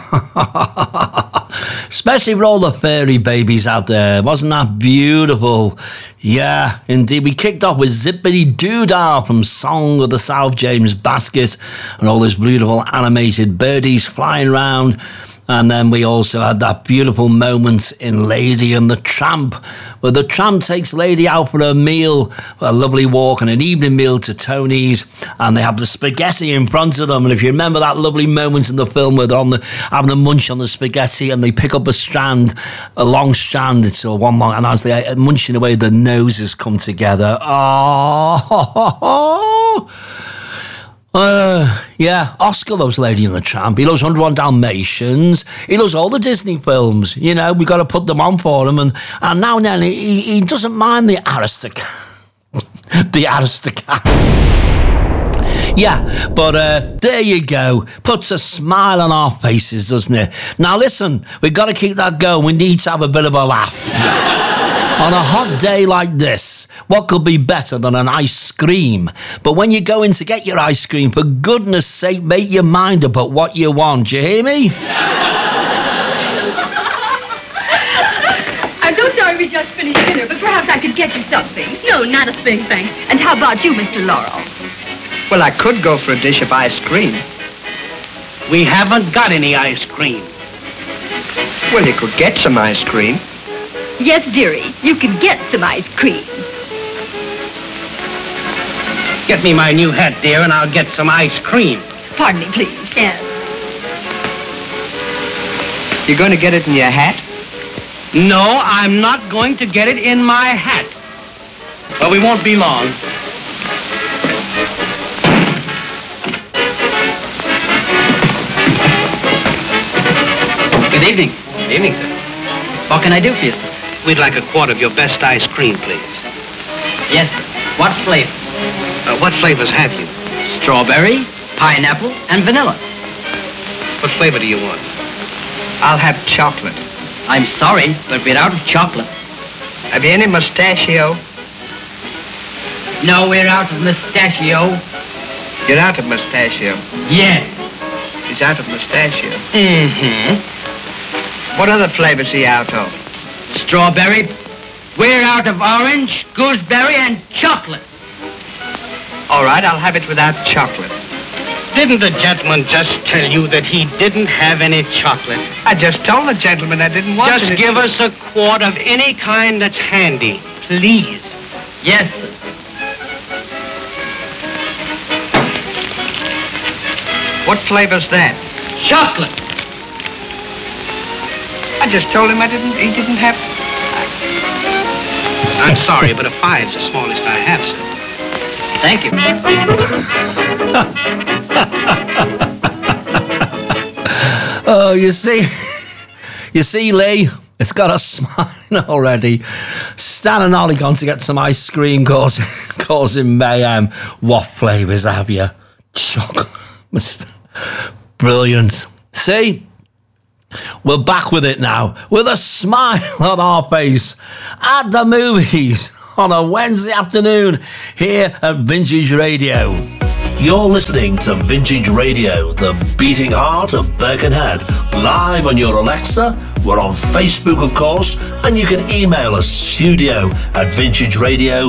Especially with all the furry babies out there. Wasn't that beautiful? Yeah, indeed. We kicked off with Zippity Doodah from Song of the South, James Baskett, and all those beautiful animated birdies flying around. And then we also had that beautiful moment in Lady and the Tramp, where the tramp takes Lady out for a meal, a lovely walk and an evening meal to Tony's, and they have the spaghetti in front of them. And if you remember that lovely moment in the film where they're having a munch on the spaghetti and they pick up a long strand, it's one long, and as they're munching away, the noses come together. Oh, yeah, Oscar loves Lady and the Tramp. He loves 101 Dalmatians. He loves all the Disney films. You know, we got to put them on for him. And now and then he doesn't mind the Aristocats. The Aristocats. Yeah, but there you go. Puts a smile on our faces, doesn't it? Now listen, we've got to keep that going. We need to have a bit of a laugh. On a hot day like this, what could be better than an ice cream? But when you go in to get your ice cream, for goodness sake, make your mind up at what you want. You hear me? I'm so sorry we just finished dinner, but perhaps I could get you something. No, not a thing, thanks. And how about you, Mr. Laurel? Well, I could go for a dish of ice cream. We haven't got any ice cream. Well, you could get some ice cream. Yes, dearie, you can get some ice cream. Get me my new hat, dear, and I'll get some ice cream. Pardon me, please. Yes. You're going to get it in your hat? No, I'm not going to get it in my hat. But we won't be long. Good evening. Good evening, sir. What can I do for you, sir? We'd like a quart of your best ice cream, please. Yes, sir. What flavor? What flavors have you? Strawberry, pineapple, and vanilla. What flavor do you want? I'll have chocolate. I'm sorry, but we're out of chocolate. Have you any mustachio? No, we're out of mustachio. You're out of mustachio. Yes. He's out of mustachio. Mm-hmm. What other flavors is he out of? Strawberry. We're out of orange, gooseberry, and chocolate. All right, I'll have it without chocolate. Didn't the gentleman just tell you that he didn't have any chocolate? I just told the gentleman I didn't want Just it. give us a quart of any kind that's handy, please. Yes, sir. What flavor's that? Chocolate. I just told him he didn't have... I'm sorry, but a 5's the smallest I have, sir. Thank you. Oh, you see, Lee, it's got us smiling already. Stan and Ollie gone to get some ice cream, causing mayhem. What flavours have you? Chocolate. Brilliant. See? We're back with it now, with a smile on our face at the movies on a Wednesday afternoon here at Vintage Radio. You're listening to Vintage Radio, the beating heart of Birkenhead, live on your Alexa. We're on Facebook, of course, and you can email us studio@vintageradio.com.